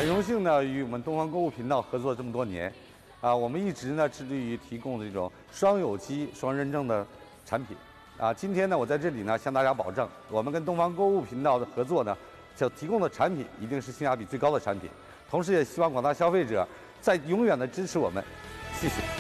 很荣幸呢，与我们东方购物频道合作这么多年，我们一直呢致力于提供这种双有机、双认证的产品。今天呢，我在这里呢向大家保证，我们跟东方购物频道的合作呢，所提供的产品一定是性价比最高的产品。同时，也希望广大消费者在永远的支持我们，谢谢。